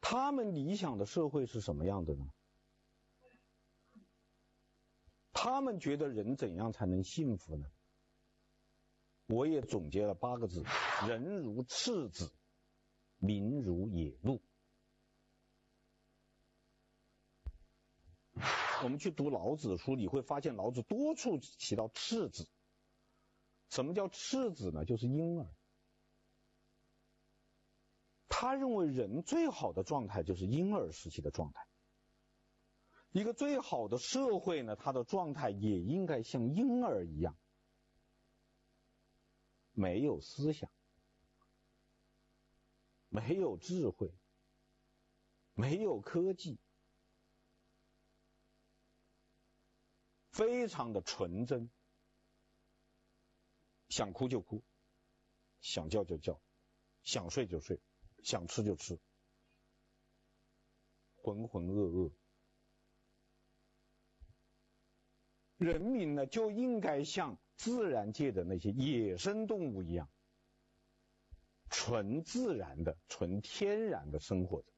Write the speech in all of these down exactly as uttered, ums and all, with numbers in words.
他们理想的社会是什么样的呢？他们觉得人怎样才能幸福呢？我也总结了八个字：人如赤子，民如野鹿。我们去读老子书，你会发现老子多处提到赤子。什么叫赤子呢？就是婴儿。他认为人最好的状态就是婴儿时期的状态。一个最好的社会呢，它的状态也应该像婴儿一样，没有思想，没有智慧，没有科技，非常的纯真，想哭就哭，想叫就叫，想睡就睡，想吃就吃，浑浑噩噩。人民呢，就应该像自然界的那些野生动物一样，纯自然的、纯天然的生活着。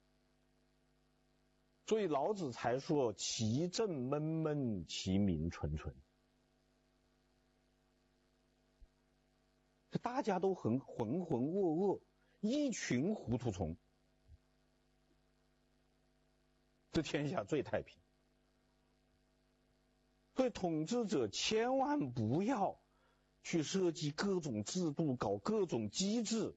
所以老子才说其政闷闷，其民纯纯。大家都很浑浑噩噩，一群糊涂虫，这天下最太平。所以统治者千万不要去设计各种制度，搞各种机制。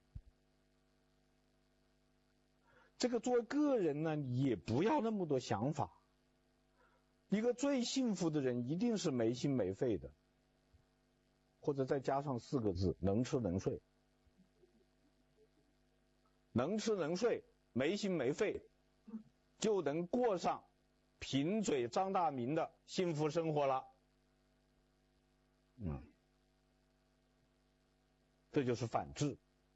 这个作为个人呢，也不要那么多想法。一个最幸福的人一定是没心没肺的，或者再加上四个字：能吃能睡。能吃能睡，没心没肺，就能过上贫嘴张大民的幸福生活了。嗯，这就是反智。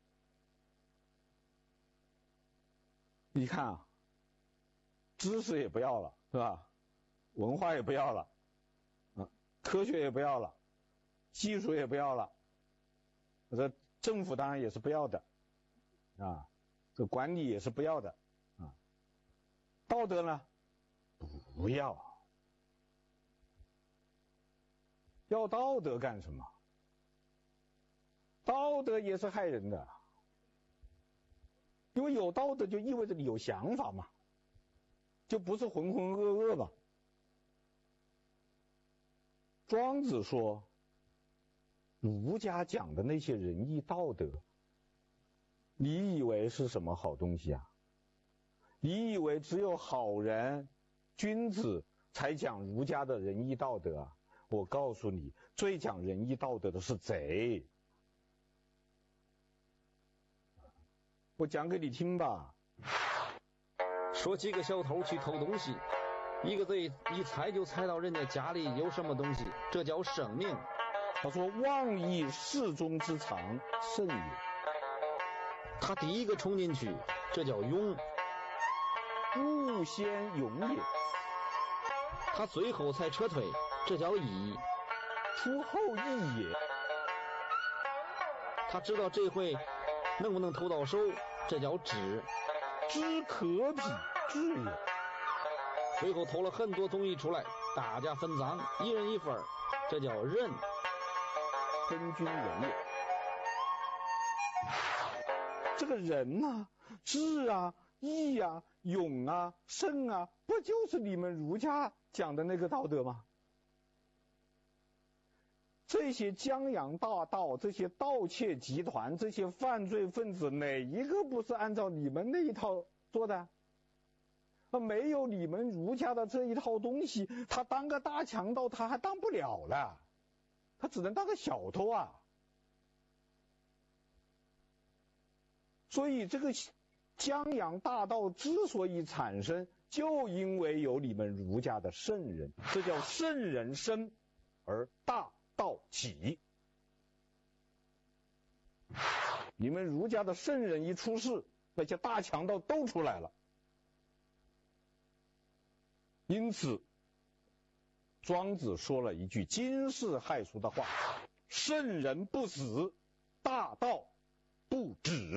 你看啊，知识也不要了，是吧？文化也不要了，啊，科学也不要了，技术也不要了，这政府当然也是不要的，啊，这管理也是不要的，啊，道德呢？不要。要道德干什么？道德也是害人的，因为有道德就意味着你有想法嘛，就不是浑浑噩噩嘛。庄子说，儒家讲的那些仁义道德，你以为是什么好东西啊？你以为只有好人、君子才讲儒家的仁义道德啊？我告诉你，最讲仁义道德的是贼。我讲给你听吧。 说几个小偷去偷东西，一个贼一猜就猜到人家家里有什么东西，这叫生命。 他说：“妄以事中之长，甚也。” 他第一个冲进去，这叫勇。 勿先勇也。 他最后才撤退，这叫义。 出后义也。 他知道这回能不能偷到手，这叫智。 知可比，智也。 最后偷了很多东西出来，大家分赃，一人一份，这叫仁。 分君仁也。这个仁啊、智啊、义啊、勇啊、胜啊，不就是你们儒家讲的那个道德吗？这些江洋大盗，这些盗窃集团，这些犯罪分子，哪一个不是按照你们那一套做的？没有你们儒家的这一套东西，他当个大强盗他还当不了了，他只能当个小偷啊。所以这个江洋大盗之所以产生，就因为有你们儒家的圣人，这叫圣人生而大盗起。你们儒家的圣人一出世，那些大强盗都出来了。因此庄子说了一句惊世骇俗的话：圣人不死，大盗不止。